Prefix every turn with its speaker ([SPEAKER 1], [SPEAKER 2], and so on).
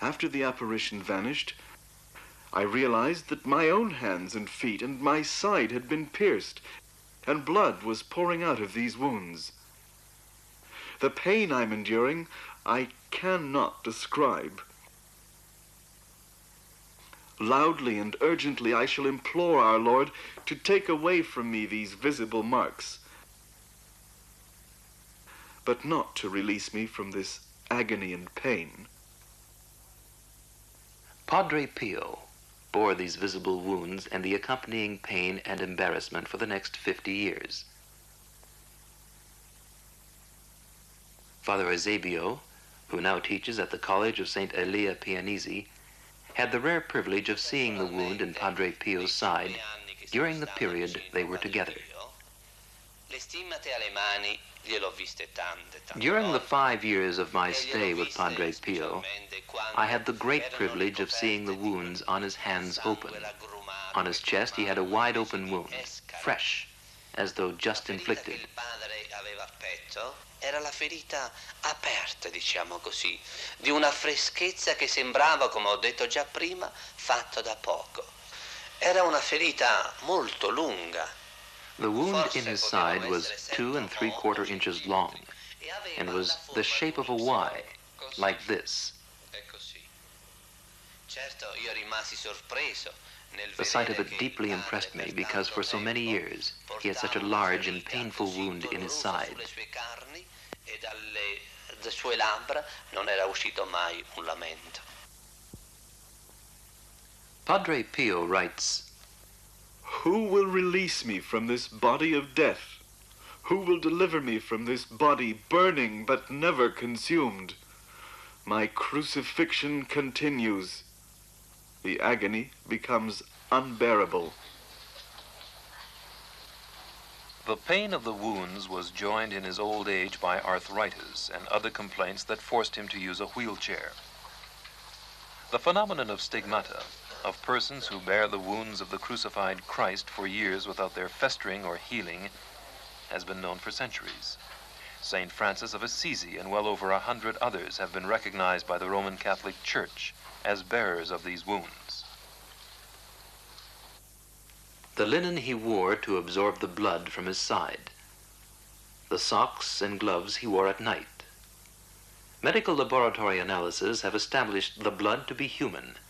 [SPEAKER 1] After the apparition vanished, I realized that my own hands and feet and my side had been pierced, and blood was pouring out of these wounds. The pain I'm enduring, I cannot describe. Loudly and urgently I shall implore our Lord to take away from me these visible marks, but not to release me from this agony and pain.
[SPEAKER 2] Padre Pio bore these visible wounds and the accompanying pain and embarrassment for the next 50 years. Father Eusebio, who now teaches at the College of St. Elia Pianesi, had the rare privilege of seeing the wound in Padre Pio's side during the period they were together. During the 5 years of my stay with Padre Pio, I had the great privilege of seeing the wounds on his hands open. On his chest he had a wide open wound, fresh, as though just inflicted.
[SPEAKER 3] Era la ferita aperta, diciamo così, di una freschezza che sembrava, come ho detto già prima, fatto da poco. Era una ferita molto lunga.
[SPEAKER 2] The wound in his side was 2 3/4 inches long and was the shape of a Y, like this. The sight of it deeply impressed me because for so many years he had such a large and painful wound in his side. Padre Pio writes,
[SPEAKER 1] Who will release me from this body of death? Who will deliver me from this body burning but never consumed? My crucifixion continues. The agony becomes unbearable.
[SPEAKER 4] The pain of the wounds was joined in his old age by arthritis and other complaints that forced him to use a wheelchair. The phenomenon of stigmata, of persons who bear the wounds of the crucified Christ for years without their festering or healing, has been known for centuries. St. Francis of Assisi and well over 100 others have been recognized by the Roman Catholic Church as bearers of these wounds.
[SPEAKER 2] the linen he wore to absorb the blood from his side, the socks and gloves he wore at night. Medical laboratory analyses have established the blood to be human,